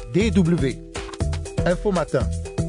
DW. Info Matin.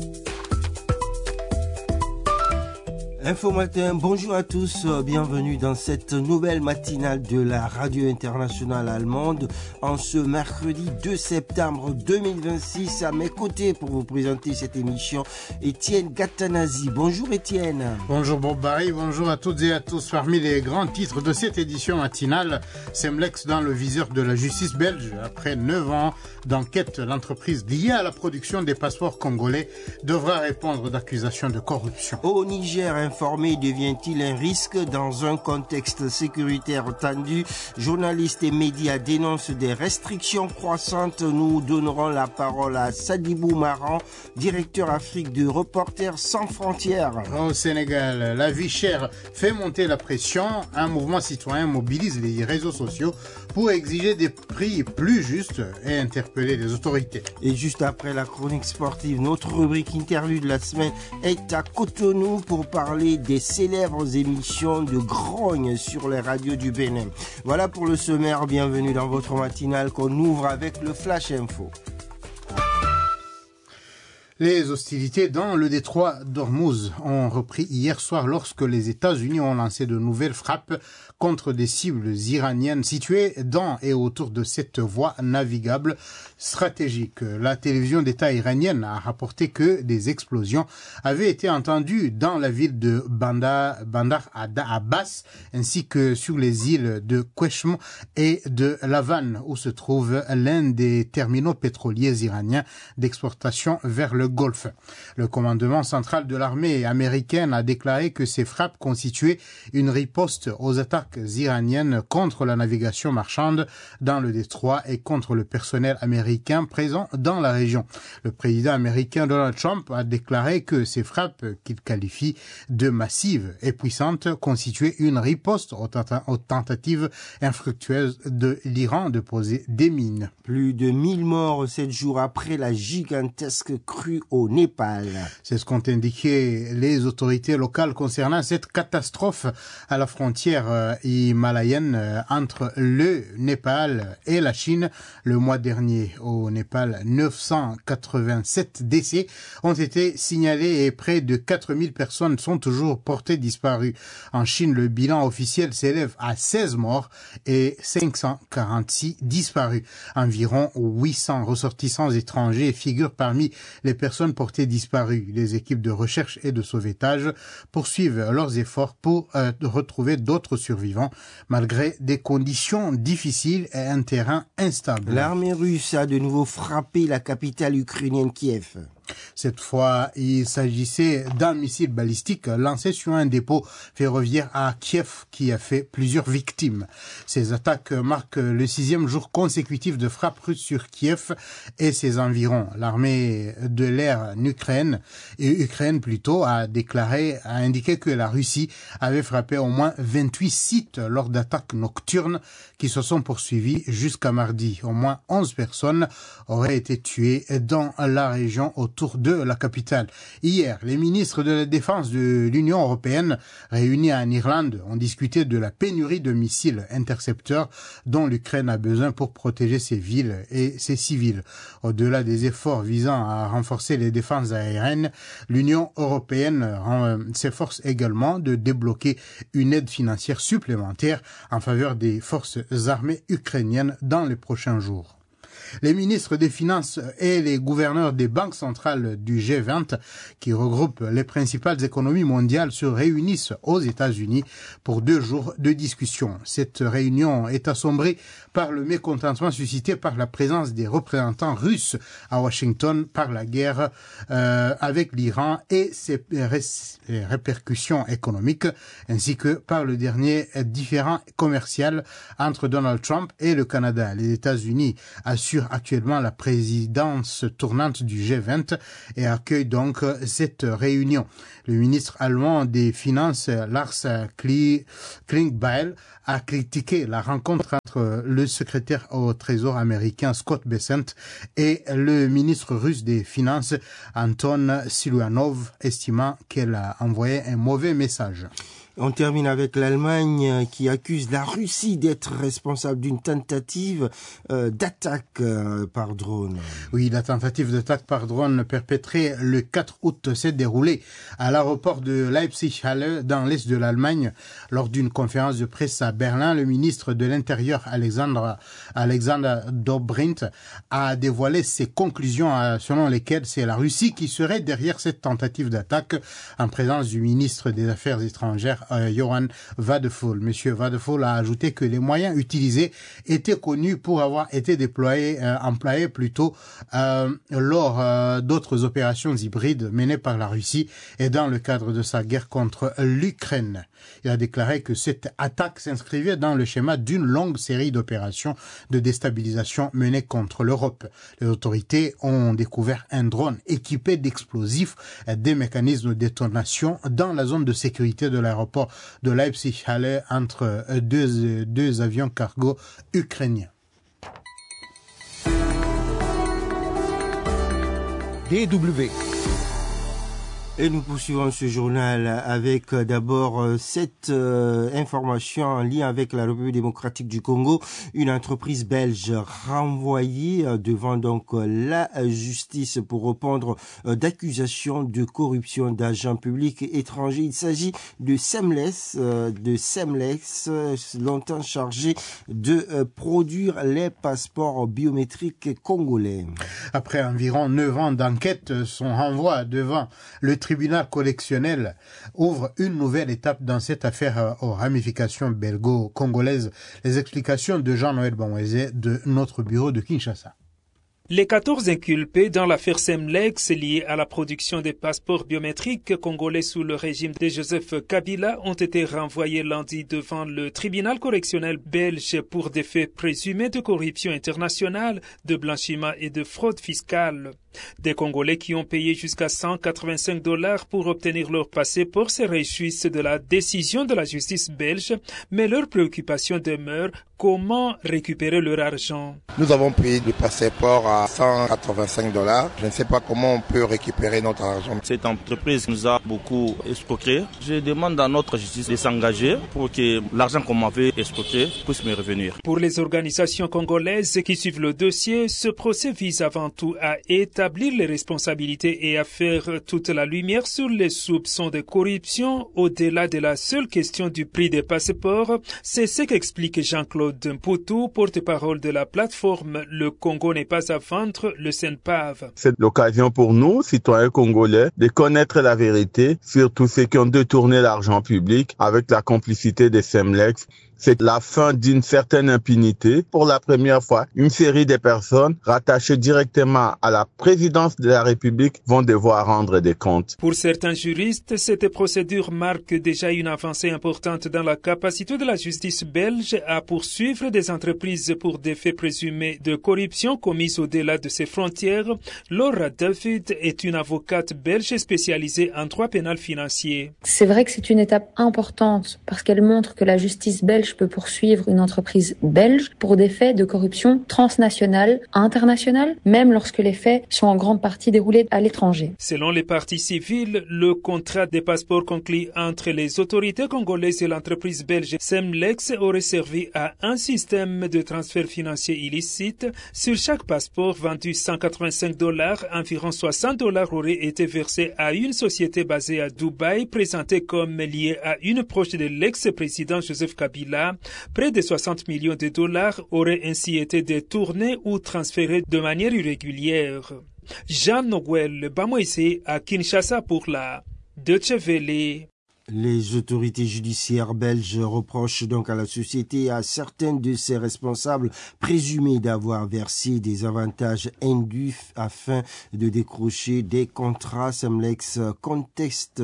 Info Matin, bonjour à tous, bienvenue dans cette nouvelle matinale de la radio internationale allemande en ce mercredi 2 septembre 2026. À mes côtés pour vous présenter cette émission, Étienne Gatanazi. Bonjour Étienne. Bonjour Bob Barry, bonjour à toutes et à tous. Parmi les grands titres de cette édition matinale, Semlex dans le viseur de la justice belge. Après 9 ans d'enquête, l'entreprise liée à la production des passeports congolais devra répondre d'accusations de corruption. Au Niger, informé devient-il un risque dans un contexte sécuritaire tendu? Journalistes et médias dénoncent des restrictions croissantes. Nous donnerons la parole à Sadibou Maran, directeur Afrique de Reporters sans frontières. Au Sénégal, la vie chère fait monter la pression. Un mouvement citoyen mobilise les réseaux sociaux pour exiger des prix plus justes et interpeller les autorités. Et juste après la chronique sportive, notre rubrique interview de la semaine est à Cotonou pour parler des célèbres émissions de grogne sur les radios du Bénin. Voilà pour le sommaire, bienvenue dans votre matinale qu'on ouvre avec le Flash Info. Les hostilités dans le détroit d'Ormuz ont repris hier soir lorsque les États-Unis ont lancé de nouvelles frappes contre des cibles iraniennes situées dans et autour de cette voie navigable stratégique. La télévision d'État iranienne a rapporté que des explosions avaient été entendues dans la ville de Bandar Abbas ainsi que sur les îles de Qeshm et de Lavan où se trouve l'un des terminaux pétroliers iraniens d'exportation vers le Golfe. Le commandement central de l'armée américaine a déclaré que ces frappes constituaient une riposte aux attaques iraniennes contre la navigation marchande dans le détroit et contre le personnel américain présent dans la région. Le président américain Donald Trump a déclaré que ces frappes, qu'il qualifie de massives et puissantes, constituaient une riposte aux tentatives infructueuses de l'Iran de poser des mines. Plus de 1000 morts 7 jours après la gigantesque crue au Népal. C'est ce qu'ont indiqué les autorités locales concernant cette catastrophe à la frontière himalayenne entre le Népal et la Chine le mois dernier. Au Népal, 987 décès ont été signalés et près de 4000 personnes sont toujours portées disparues. En Chine, le bilan officiel s'élève à 16 morts et 546 disparus. Environ 800 ressortissants étrangers figurent parmi les personnes portées disparues. Les équipes de recherche et de sauvetage poursuivent leurs efforts pour retrouver d'autres survivants malgré des conditions difficiles et un terrain instable. L'armée russe a de nouveau frappé la capitale ukrainienne Kiev. Cette fois, il s'agissait d'un missile balistique lancé sur un dépôt ferroviaire à Kiev qui a fait plusieurs victimes. Ces attaques marquent le 6e jour consécutif de frappes russes sur Kiev et ses environs. L'armée de l'air Ukraine a indiqué que la Russie avait frappé au moins 28 sites lors d'attaques nocturnes qui se sont poursuivies jusqu'à mardi. Au moins 11 personnes auraient été tuées dans la région autour de la capitale. Hier, les ministres de la Défense de l'Union européenne réunis en Irlande ont discuté de la pénurie de missiles intercepteurs dont l'Ukraine a besoin pour protéger ses villes et ses civils. Au-delà des efforts visant à renforcer les défenses aériennes, l'Union européenne s'efforce également de débloquer une aide financière supplémentaire en faveur des forces armées ukrainiennes dans les prochains jours. Les ministres des Finances et les gouverneurs des banques centrales du G20, qui regroupent les principales économies mondiales, se réunissent aux États-Unis pour 2 jours de discussion. Cette réunion est assombrie par le mécontentement suscité par la présence des représentants russes à Washington par la guerre avec l'Iran et ses répercussions économiques, ainsi que par le dernier différend commercial entre Donald Trump et le Canada. Les États-Unis assurent actuellement la présidence tournante du G20 et accueille donc cette réunion. Le ministre allemand des Finances, Lars Klingbeil, a critiqué la rencontre entre le secrétaire au Trésor américain Scott Bessent et le ministre russe des Finances Anton Siluanov, estimant qu'elle a envoyé un mauvais message. On termine avec l'Allemagne qui accuse la Russie d'être responsable d'une tentative d'attaque par drone. Oui, la tentative d'attaque par drone perpétrée le 4 août s'est déroulée à l'aéroport de Leipzig-Halle dans l'est de l'Allemagne. Lors d'une conférence de presse à Berlin, le ministre de l'Intérieur Alexander Dobrindt a dévoilé ses conclusions selon lesquelles c'est la Russie qui serait derrière cette tentative d'attaque en présence du ministre des Affaires étrangères Johann Wadephul. Monsieur Wadephul a ajouté que les moyens utilisés étaient connus pour avoir été employés plutôt lors d'autres opérations hybrides menées par la Russie et dans le cadre de sa guerre contre l'Ukraine. Il a déclaré que cette attaque s'inscrivait dans le schéma d'une longue série d'opérations de déstabilisation menées contre l'Europe. Les autorités ont découvert un drone équipé d'explosifs, des mécanismes de détonation dans la zone de sécurité de l'aéroport de Leipzig-Halle entre deux avions cargo ukrainiens. DW. Et nous poursuivons ce journal avec d'abord cette information en lien avec la République démocratique du Congo. Une entreprise belge renvoyée devant donc la justice pour répondre d'accusations de corruption d'agents publics étrangers. Il s'agit de Semlex, longtemps chargé de produire les passeports biométriques congolais. Après environ 9 ans d'enquête, son renvoi devant le tribunal correctionnel ouvre une nouvelle étape dans cette affaire aux ramifications belgo-congolaises. Les explications de Jean-Noël Banweze de notre bureau de Kinshasa. Les 14 inculpés dans l'affaire Semlex liée à la production des passeports biométriques congolais sous le régime de Joseph Kabila ont été renvoyés lundi devant le tribunal correctionnel belge pour des faits présumés de corruption internationale, de blanchiment et de fraude fiscale. Des Congolais qui ont payé jusqu'à $185 pour obtenir leur passeport se réjouissent de la décision de la justice belge, mais leur préoccupation demeure: comment récupérer leur argent? Nous avons payé le passeport à $185. Je ne sais pas comment on peut récupérer notre argent. Cette entreprise nous a beaucoup escroqué. Je demande à notre justice de s'engager pour que l'argent qu'on m'avait escroqué puisse me revenir. Pour les organisations congolaises qui suivent le dossier, ce procès vise avant tout à établir les responsabilités et à faire toute la lumière sur les soupçons de corruption au-delà de la seule question du prix des passeports. C'est ce qu'explique Jean-Claude Mputu, porte-parole de la plateforme Le Congo n'est pas à vendre, le CENPAV. C'est l'occasion pour nous, citoyens congolais, de connaître la vérité sur tous ceux qui ont détourné l'argent public avec la complicité des Semlex. C'est la fin d'une certaine impunité. Pour la première fois, une série de personnes rattachées directement à la présidence de la République vont devoir rendre des comptes. Pour certains juristes, cette procédure marque déjà une avancée importante dans la capacité de la justice belge à poursuivre des entreprises pour des faits présumés de corruption commis au-delà de ses frontières. Laura David est une avocate belge spécialisée en droit pénal financier. C'est vrai que c'est une étape importante parce qu'elle montre que la justice belge peut poursuivre une entreprise belge pour des faits de corruption transnationale, internationale, même lorsque les faits sont en grande partie déroulés à l'étranger. Selon les parties civiles, le contrat des passeports conclu entre les autorités congolaises et l'entreprise belge Semlex aurait servi à un système de transfert financier illicite. Sur chaque passeport vendu $185, environ $60 auraient été versés à une société basée à Dubaï, présentée comme liée à une proche de l'ex-président Joseph Kabila. Près de $60 millions auraient ainsi été détournés ou transférés de manière irrégulière. Jean-Noël Banweze à Kinshasa pour la Deutsche Welle. Les autorités judiciaires belges reprochent donc à la société et à certains de ses responsables présumés d'avoir versé des avantages indus afin de décrocher des contrats. Semlex conteste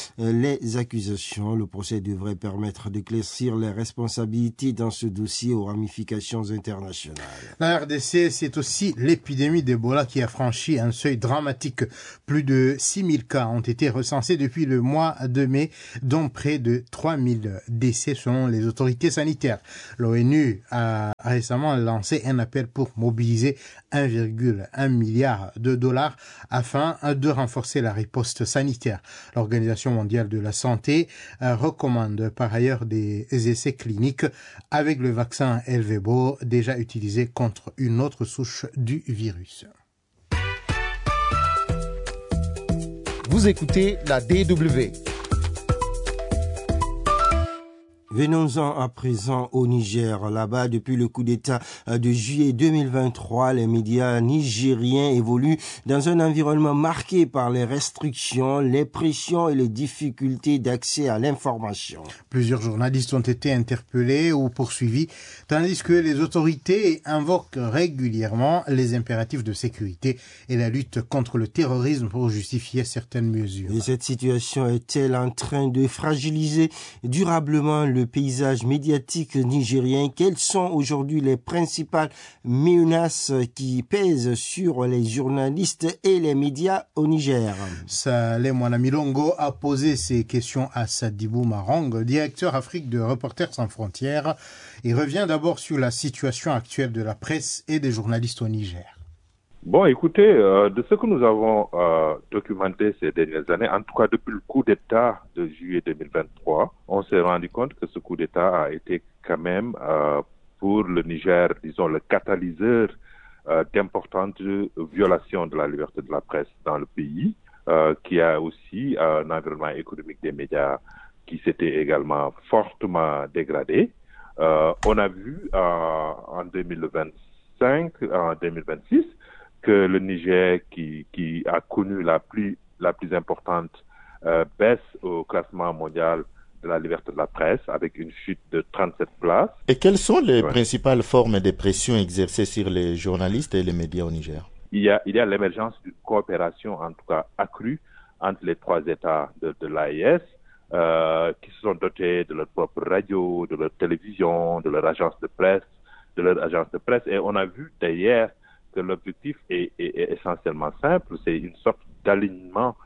les accusations. Le procès devrait permettre d'éclaircir les responsabilités dans ce dossier aux ramifications internationales. La RDC, c'est aussi l'épidémie d'Ebola qui a franchi un seuil dramatique. Plus de 6000 cas ont été recensés depuis le mois de mai dont près de 3000 décès selon les autorités sanitaires. L'ONU a récemment lancé un appel pour mobiliser 1,1 milliard de dollars afin de renforcer la riposte sanitaire. L'Organisation mondiale de la santé recommande par ailleurs des essais cliniques avec le vaccin Elvebo déjà utilisé contre une autre souche du virus. Vous écoutez la DW. Venons-en à présent au Niger. Là-bas, depuis le coup d'État de juillet 2023, les médias nigériens évoluent dans un environnement marqué par les restrictions, les pressions et les difficultés d'accès à l'information. Plusieurs journalistes ont été interpellés ou poursuivis, tandis que les autorités invoquent régulièrement les impératifs de sécurité et la lutte contre le terrorisme pour justifier certaines mesures. Et cette situation est-elle en train de fragiliser durablement le paysage médiatique nigérien? Quelles sont aujourd'hui les principales menaces qui pèsent sur les journalistes et les médias au Niger? Saleh Mwanamilongo a posé ces questions à Sadibou Marong, directeur Afrique de Reporters sans frontières. Il revient d'abord sur la situation actuelle de la presse et des journalistes au Niger. Bon, écoutez, de ce que nous avons documenté ces dernières années, en tout cas depuis le coup d'État de juillet 2023, on s'est rendu compte que ce coup d'État a été quand même, pour le Niger, disons, le catalyseur d'importantes violations de la liberté de la presse dans le pays, qui a aussi un environnement économique des médias qui s'était également fortement dégradé. On a vu en 2025, en 2026, que le Niger, qui a connu la plus importante baisse au classement mondial de la liberté de la presse, avec une chute de 37 places. Et quelles sont les principales formes de pression exercées sur les journalistes et les médias au Niger? Il y a l'émergence d'une coopération, en tout cas accrue, entre les trois États de l'AES, qui se sont dotés de leur propre radio, de leur télévision, de leur agence de presse, Et on a vu d'ailleurs que l'objectif est essentiellement simple, c'est une sorte d'alignement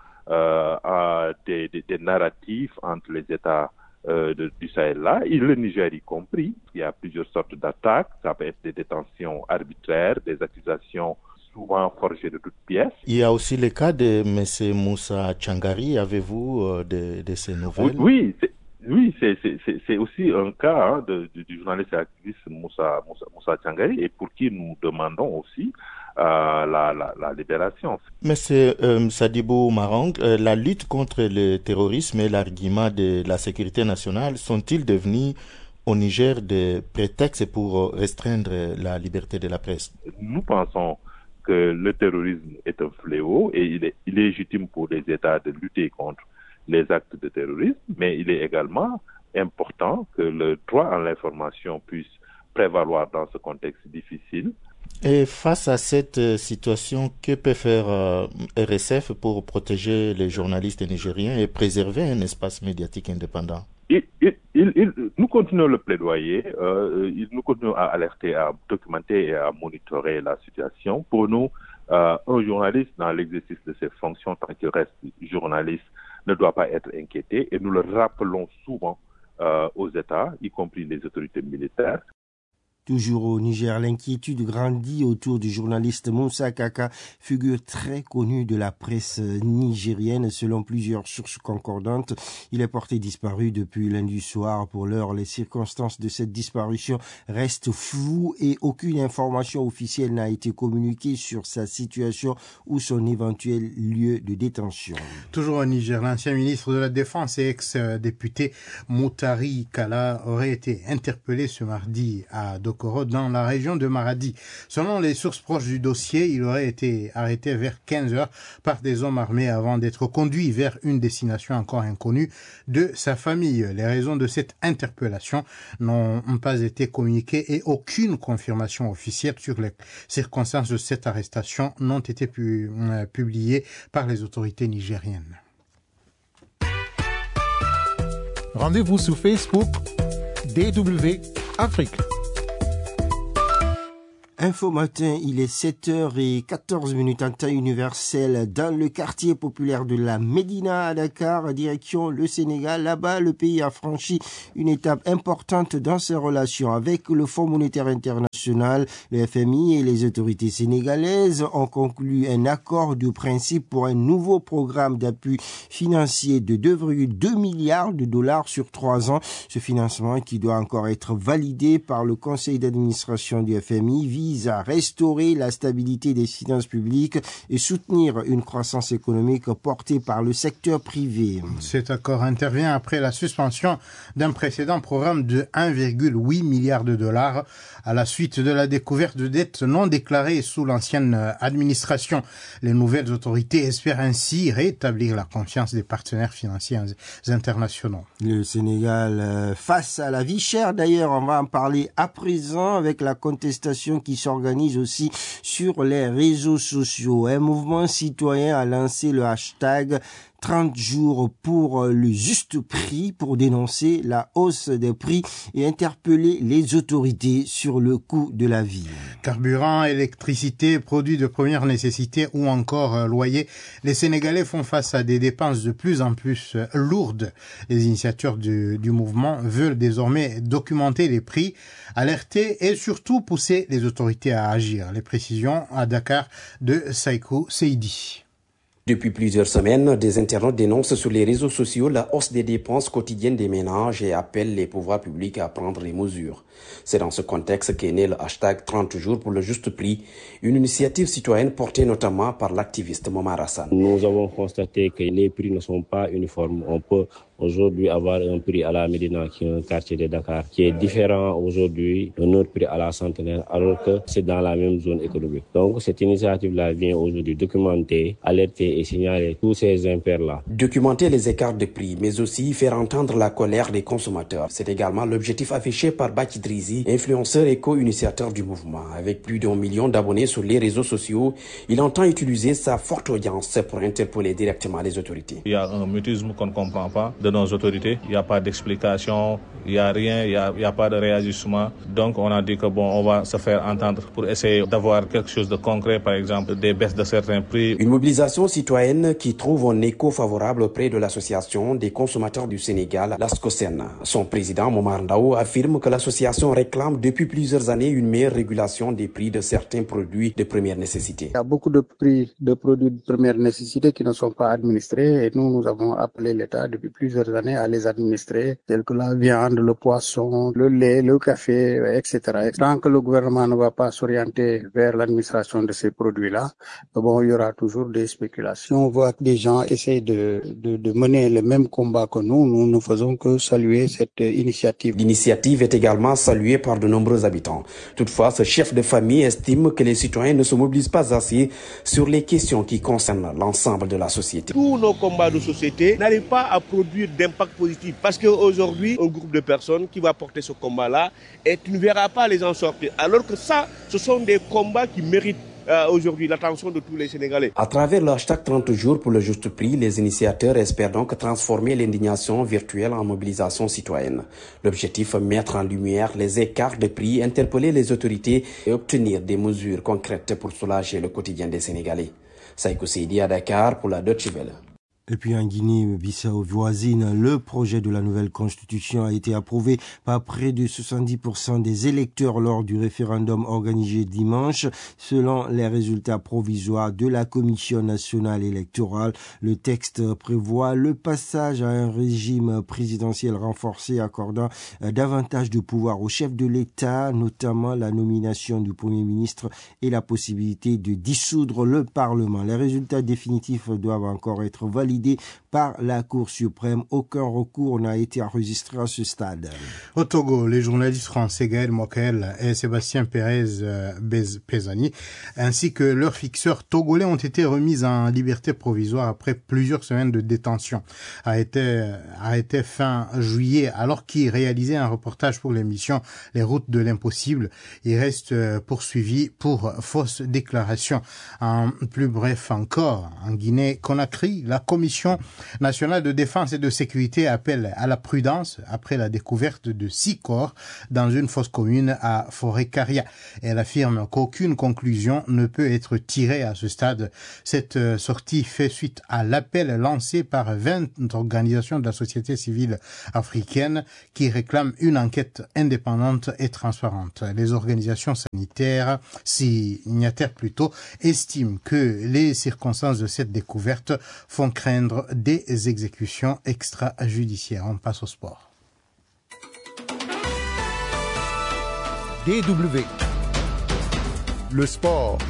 des narratifs entre les États du Sahel-là, et le Niger y compris. Il y a plusieurs sortes d'attaques, ça peut être des détentions arbitraires, des accusations souvent forgées de toutes pièces. Il y a aussi le cas de M. Moussa Tchangari, avez-vous de ces nouvelles? Oui, c'est aussi un cas du journaliste et activiste Moussa Tchangari, et pour qui nous demandons aussi la libération. Monsieur Sadibou Marong, la lutte contre le terrorisme et l'argument de la sécurité nationale sont-ils devenus au Niger des prétextes pour restreindre la liberté de la presse? Nous pensons que le terrorisme est un fléau et il est légitime pour les États de lutter contre les actes de terrorisme, mais il est également important que le droit à l'information puisse prévaloir dans ce contexte difficile. Et face à cette situation, que peut faire RSF pour protéger les journalistes nigériens et préserver un espace médiatique indépendant? Nous continuons le plaidoyer, nous continuons à alerter, à documenter et à monitorer la situation. Pour nous, un journaliste dans l'exercice de ses fonctions, tant qu'il reste journaliste, ne doit pas être inquiété, et nous le rappelons souvent aux États, y compris les autorités militaires. Toujours au Niger, l'inquiétude grandit autour du journaliste Moussa Kaka, figure très connue de la presse nigérienne. Selon plusieurs sources concordantes, il est porté disparu depuis lundi soir. Pour l'heure, les circonstances de cette disparition restent floues et aucune information officielle n'a été communiquée sur sa situation ou son éventuel lieu de détention. Toujours au Niger, l'ancien ministre de la Défense et ex-député Moutari Kala aurait été interpellé ce mardi à Dokoro, dans la région de Maradi. Selon les sources proches du dossier, il aurait été arrêté vers 15h par des hommes armés avant d'être conduit vers une destination encore inconnue de sa famille. Les raisons de cette interpellation n'ont pas été communiquées et aucune confirmation officielle sur les circonstances de cette arrestation n'ont été publiées par les autorités nigériennes. Rendez-vous sur Facebook DW Afrique. Info Matin, il est 7h14 en temps universel dans le quartier populaire de la Médina à Dakar, direction le Sénégal. Là-bas, le pays a franchi une étape importante dans ses relations avec le Fonds monétaire international. Le FMI et les autorités sénégalaises ont conclu un accord de principe pour un nouveau programme d'appui financier de 2,2 milliards de dollars sur 3 ans. Ce financement, qui doit encore être validé par le conseil d'administration du FMI, vise à restaurer la stabilité des finances publiques et soutenir une croissance économique portée par le secteur privé. Cet accord intervient après la suspension d'un précédent programme de 1,8 milliard de dollars à la suite de la découverte de dettes non déclarées sous l'ancienne administration. Les nouvelles autorités espèrent ainsi rétablir la confiance des partenaires financiers internationaux. Le Sénégal face à la vie chère, d'ailleurs, on va en parler à présent avec la contestation qui s'organise aussi sur les réseaux sociaux. Un mouvement citoyen a lancé le hashtag 30 jours pour le juste prix pour dénoncer la hausse des prix et interpeller les autorités sur le coût de la vie. Carburant, électricité, produits de première nécessité ou encore loyer, les Sénégalais font face à des dépenses de plus en plus lourdes. Les initiateurs du mouvement veulent désormais documenter les prix, alerter et surtout pousser les autorités à agir. Les précisions à Dakar de Saïkou Seidi. Depuis plusieurs semaines, des internautes dénoncent sur les réseaux sociaux la hausse des dépenses quotidiennes des ménages et appellent les pouvoirs publics à prendre les mesures. C'est dans ce contexte qu'est né le hashtag 30 jours pour le juste prix, une initiative citoyenne portée notamment par l'activiste Momar Hassan. Nous avons constaté que les prix ne sont pas uniformes. On peut aujourd'hui avoir un prix à la Médina, qui est un quartier de Dakar, qui est différent aujourd'hui de notre prix à la Centenaire, alors que c'est dans la même zone économique. Donc cette initiative-là vient aujourd'hui documenter, alerter et signaler tous ces impairs-là. Documenter les écarts de prix, mais aussi faire entendre la colère des consommateurs. C'est également l'objectif affiché par Baki Drizi, influenceur et co-initiateur du mouvement. Avec plus d'1 million d'abonnés sur les réseaux sociaux, il entend utiliser sa forte audience pour interpeller directement les autorités. Il y a un mutisme qu'on ne comprend pas de nos autorités. Il n'y a pas d'explication, il n'y a rien, il n'y a pas de réajustement. Donc on a dit que on va se faire entendre pour essayer d'avoir quelque chose de concret, par exemple des baisses de certains prix. Une mobilisation citoyenne qui trouve un écho favorable auprès de l'association des consommateurs du Sénégal, l'ASCOSEN. Son président, Momar Ndao, affirme que l'association réclame depuis plusieurs années une meilleure régulation des prix de certains produits de première nécessité. Il y a beaucoup de prix de produits de première nécessité qui ne sont pas administrés et nous avons appelé l'État depuis plusieurs années à les administrer, tels que la viande, le poisson, le lait, le café, etc. Et tant que le gouvernement ne va pas s'orienter vers l'administration de ces produits-là, il y aura toujours des spéculations. On voit que des gens essayent de mener le même combat que nous ne faisons que saluer cette initiative. L'initiative est également saluée par de nombreux habitants. Toutefois, ce chef de famille estime que les citoyens ne se mobilisent pas assez sur les questions qui concernent l'ensemble de la société. Tous nos combats de société n'arrivent pas à produire d'impact positif parce qu'aujourd'hui, un groupe de personnes qui va porter ce combat-là et tu ne verras pas les en sortir. Alors que ça, ce sont des combats qui méritent aujourd'hui l'attention de tous les Sénégalais. À travers le hashtag 30 jours pour le juste prix, les initiateurs espèrent donc transformer l'indignation virtuelle en mobilisation citoyenne. L'objectif, mettre en lumière les écarts de prix, interpeller les autorités et obtenir des mesures concrètes pour soulager le quotidien des Sénégalais. Saïkou Seidi à Dakar pour la Deutsche Welle. Et puis en Guinée-Bissau voisine, le projet de la nouvelle constitution a été approuvé par près de 70% des électeurs lors du référendum organisé dimanche. Selon les résultats provisoires de la Commission nationale électorale, le texte prévoit le passage à un régime présidentiel renforcé accordant davantage de pouvoir au chef de l'État, notamment la nomination du Premier ministre et la possibilité de dissoudre le Parlement. Les résultats définitifs doivent encore être validés par la Cour suprême. Aucun recours n'a été enregistré à ce stade. Au Togo, les journalistes français Gaël Mokel et Sébastien Pérez Pézani, ainsi que leurs fixeurs togolais, ont été remis en liberté provisoire après plusieurs semaines de détention. Arrêté fin juillet, alors qu'ils réalisaient un reportage pour l'émission Les Routes de l'Impossible. Ils restent poursuivis pour fausse déclaration. En plus bref encore, en Guinée-Conakry, la commission Commission nationale de défense et de sécurité appelle à la prudence après la découverte de 6 corps dans une fosse commune à Forêt-Caria. Elle affirme qu'aucune conclusion ne peut être tirée à ce stade. Cette sortie fait suite à l'appel lancé par 20 organisations de la société civile africaine qui réclament une enquête indépendante et transparente. Les organisations sanitaires, signataires plutôt, estiment que les circonstances de cette découverte font craindre des exécutions extrajudiciaires. On passe au sport. DW. Le sport.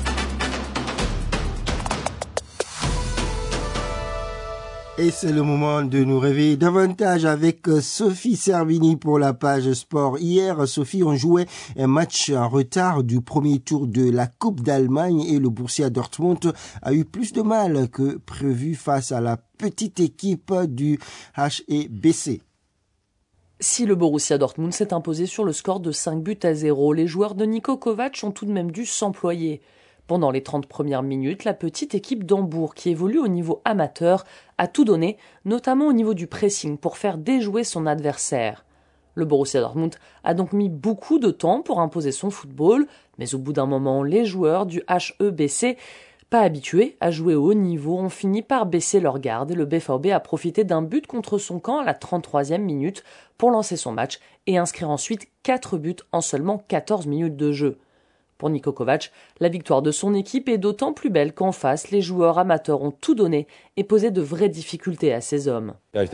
Et c'est le moment de nous réveiller davantage avec Sophie Servini pour la page sport. Hier, Sophie, on jouait un match en retard du premier tour de la Coupe d'Allemagne et le Borussia Dortmund a eu plus de mal que prévu face à la petite équipe du HEBC. Si le Borussia Dortmund s'est imposé sur le score de 5-0, les joueurs de Niko Kovac ont tout de même dû s'employer. Pendant les 30 premières minutes, la petite équipe d'Hambourg, qui évolue au niveau amateur, a tout donné, notamment au niveau du pressing, pour faire déjouer son adversaire. Le Borussia Dortmund a donc mis beaucoup de temps pour imposer son football, mais au bout d'un moment, les joueurs du HEBC, pas habitués à jouer au haut niveau, ont fini par baisser leur garde et le BVB a profité d'un but contre son camp à la 33e minute pour lancer son match et inscrire ensuite 4 buts en seulement 14 minutes de jeu. Pour Niko Kovac, la victoire de son équipe est d'autant plus belle qu'en face, les joueurs amateurs ont tout donné et posé de vraies difficultés à ces hommes.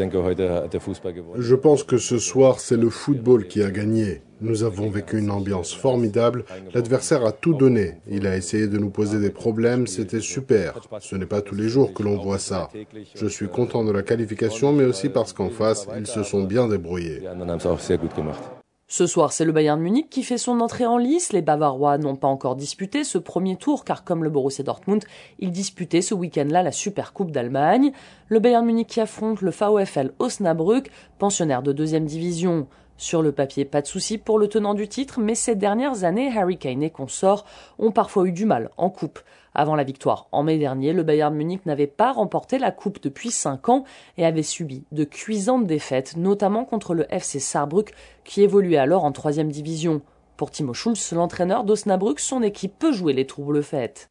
Je pense que ce soir, c'est le football qui a gagné. Nous avons vécu une ambiance formidable. L'adversaire a tout donné. Il a essayé de nous poser des problèmes. C'était super. Ce n'est pas tous les jours que l'on voit ça. Je suis content de la qualification, mais aussi parce qu'en face, ils se sont bien débrouillés. Ce soir, c'est le Bayern Munich qui fait son entrée en lice. Les Bavarois n'ont pas encore disputé ce premier tour, car comme le Borussia Dortmund, ils disputaient ce week-end-là la Supercoupe d'Allemagne. Le Bayern Munich qui affronte le VfL Osnabrück, pensionnaire de 2e division. Sur le papier, pas de souci pour le tenant du titre, mais ces dernières années, Harry Kane et consorts ont parfois eu du mal en coupe. Avant la victoire en mai dernier, le Bayern Munich n'avait pas remporté la coupe depuis 5 ans et avait subi de cuisantes défaites, notamment contre le FC Saarbrück, qui évoluait alors en 3e division. Pour Timo Schulz, l'entraîneur d'Osnabrück, son équipe peut jouer les troubles faites.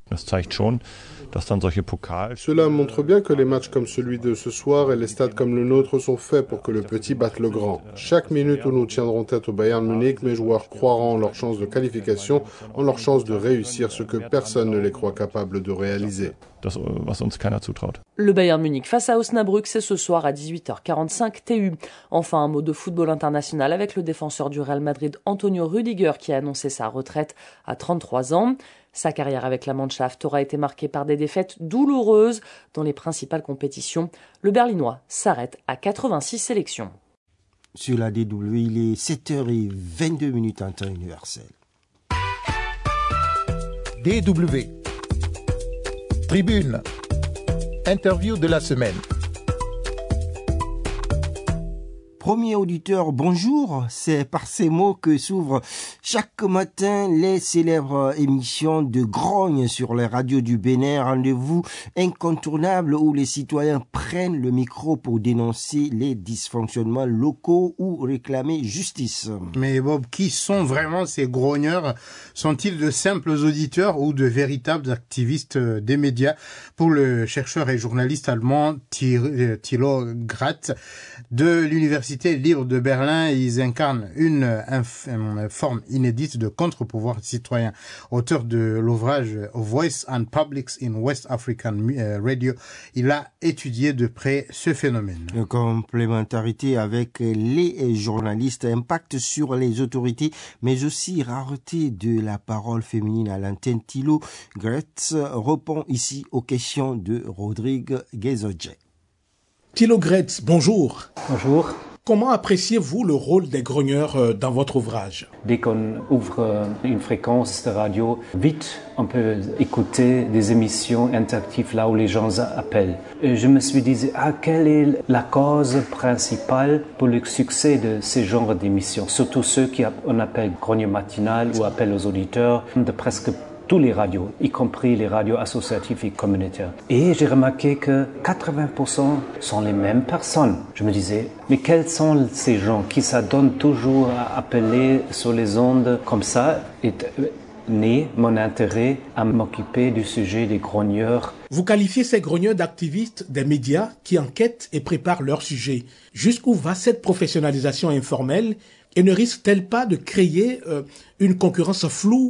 Cela montre bien que les matchs comme celui de ce soir et les stades comme le nôtre sont faits pour que le petit batte le grand. Chaque minute où nous tiendrons tête au Bayern Munich, mes joueurs croiront en leur chance de qualification, en leur chance de réussir ce que personne ne les croit capables de réaliser. Le Bayern Munich face à Osnabrück, c'est ce soir à 18h45 TU. Enfin, un mot de football international avec le défenseur du Real Madrid Antonio Rüdiger qui a annoncé sa retraite à 33 ans. Sa carrière avec la Mannschaft aura été marquée par des défaites douloureuses dans les principales compétitions. Le Berlinois s'arrête à 86 sélections. Sur la DW, il est 7h22 en temps universel. DW. Tribune. Interview de la semaine. Premier auditeur, bonjour. C'est par ces mots que s'ouvrent chaque matin les célèbres émissions de grogne sur les radios du Bénin. Rendez-vous incontournable où les citoyens prennent le micro pour dénoncer les dysfonctionnements locaux ou réclamer justice. Mais Bob, qui sont vraiment ces grogneurs? Sont-ils de simples auditeurs ou de véritables activistes des médias? Pour le chercheur et journaliste allemand Thilo Grath de l'Université libre de Berlin, ils incarnent une forme inédite de contre-pouvoir citoyen. Auteur de l'ouvrage Voice and Publics in West African Radio, il a étudié de près ce phénomène. La complémentarité avec les journalistes, impact sur les autorités, mais aussi rareté de la parole féminine à l'antenne. Thilo Grath répond ici aux questions de Rodrigue Guézodje. Thilo Grath, bonjour. Bonjour. Comment appréciez-vous le rôle des grogneurs dans votre ouvrage? Dès qu'on ouvre une fréquence de radio, vite on peut écouter des émissions interactives là où les gens appellent. Et je me suis dit, quelle est la cause principale pour le succès de ces genres d'émissions? Surtout ceux qu'on appelle grogne matinal ou appel aux auditeurs, de presque tous les radios, y compris les radios associatives et communautaires. Et j'ai remarqué que 80% sont les mêmes personnes. Je me disais, mais quels sont ces gens qui s'adonnent toujours à appeler sur les ondes comme ça et né mon intérêt à m'occuper du sujet des grogneurs. Vous qualifiez ces grogneurs d'activistes des médias qui enquêtent et préparent leur sujet. Jusqu'où va cette professionnalisation informelle et ne risque-t-elle pas de créer une concurrence floue